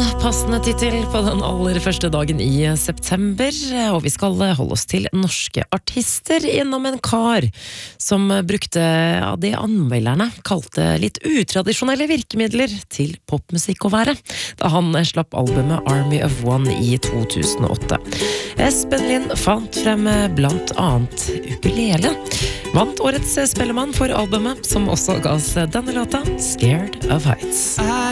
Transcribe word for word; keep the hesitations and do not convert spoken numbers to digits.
passende titel på den aller første dagen i september, og vi skal holde oss til norske artister innom en kar som brukte ja, det anmelderne kalte litt utradisjonelle virkemidler til popmusikk å være, da han slapp albumet Army of One i to tusen og åtte. Espen Lind fant frem blant annet ukulele, vant årets spellemann for albumet, som også ga oss denne låta, Scared of Heights.